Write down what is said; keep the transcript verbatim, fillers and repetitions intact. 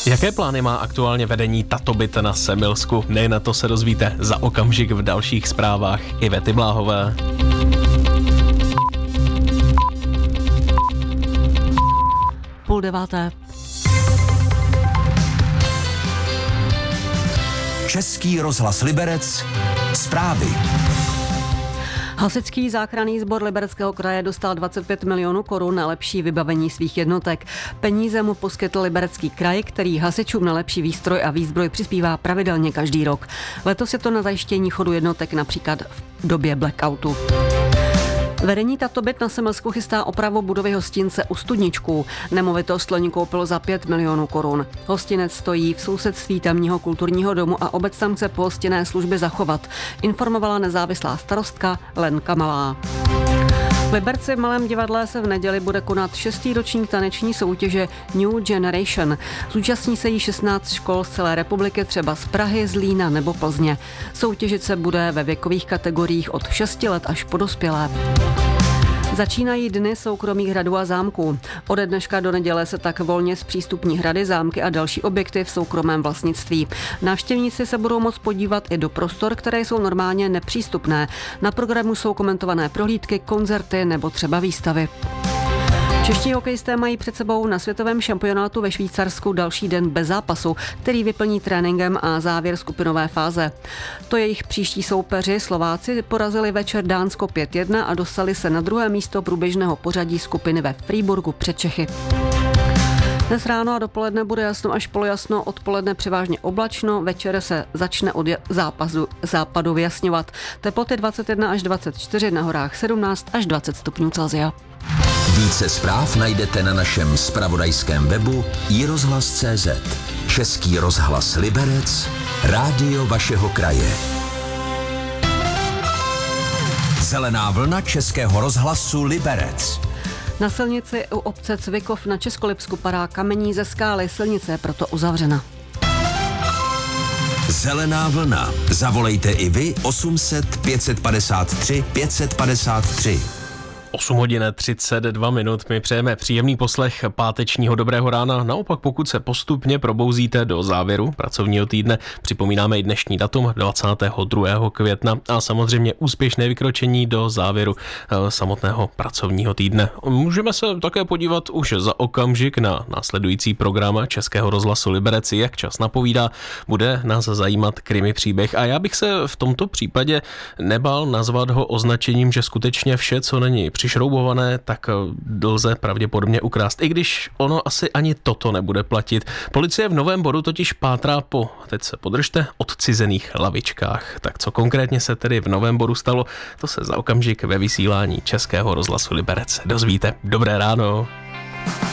Jaké plány má aktuálně vedení Tatobyt na Semilsku? Nejen na to se dozvíte za okamžik v dalších zprávách Ivety Bláhové. Půl deváté. Český rozhlas Liberec. Zprávy. Hasičský záchranný sbor Libereckého kraje dostal dvacet pět milionů korun na lepší vybavení svých jednotek. Peníze mu poskytl Liberecký kraj, který hasičům na lepší výstroj a výzbroj přispívá pravidelně každý rok. Letos je to na zajištění chodu jednotek například v době blackoutu. Vedení Tatobyt na Semilsku chystá opravu budovy hostince u Studničků. Nemovitost loni koupilo za pět milionů korun. Hostinec stojí v sousedství tamního kulturního domu a obec tam chce pohostinné služby zachovat, informovala nezávislá starostka Lenka Malá. V Liberci v Malém divadle se v neděli bude konat šestý ročník taneční soutěže New Generation. Zúčastní se jí šestnáct škol z celé republiky, třeba z Prahy, Zlína nebo Plzně. Soutěžit se bude ve věkových kategoriích od šesti let až po dospělé. Začínají dny soukromých hradů a zámků. Ode dneška do neděle se tak volně zpřístupní hrady, zámky a další objekty v soukromém vlastnictví. Návštěvníci se budou moct podívat i do prostor, které jsou normálně nepřístupné. Na programu jsou komentované prohlídky, koncerty nebo třeba výstavy. Čeští hokejisté mají před sebou na světovém šampionátu ve Švýcarsku další den bez zápasu, který vyplní tréninkem a závěr skupinové fáze. To jejich příští soupeři Slováci porazili večer Dánsko pět jedna a dostali se na druhé místo průběžného pořadí skupiny ve Freiburgu před Čechy. Dnes ráno a dopoledne bude jasno až polojasno, odpoledne převážně oblačno, večer se začne od zápasu, západu vyjasňovat. Teploty dvacet jedna až dvacet čtyři, na horách sedmnáct až dvacet stupňů Celsia. Více zpráv najdete na našem zpravodajském webu i rozhlas tečka cé zet. Český rozhlas Liberec, rádio vašeho kraje. Zelená vlna Českého rozhlasu Liberec. Na silnici u obce Cvikov na Českolipsku padá kamení ze skály, silnice je proto uzavřena. Zelená vlna. Zavolejte i vy osm set pět padesát tři pět padesát tři. osm hodin třicet dva minut. My přejeme příjemný poslech pátečního dobrého rána. Naopak, pokud se postupně probouzíte do závěru pracovního týdne, připomínáme i dnešní datum dvacátého druhého května a samozřejmě úspěšné vykročení do závěru e, samotného pracovního týdne. Můžeme se také podívat už za okamžik na následující program Českého rozhlasu Liberec. Jak čas napovídá, bude nás zajímat krimi příběh a já bych se v tomto případě nebál nazvat ho označením, že skutečně vše, co není přišroubované, tak lze pravděpodobně ukrást. I když ono asi ani toto nebude platit. Policie v Novém Boru totiž pátrá po, teď se podržte, odcizených lavičkách. Tak co konkrétně se tedy v Novém Boru stalo, to se za okamžik ve vysílání Českého rozhlasu Liberec dozvíte. Dobré ráno.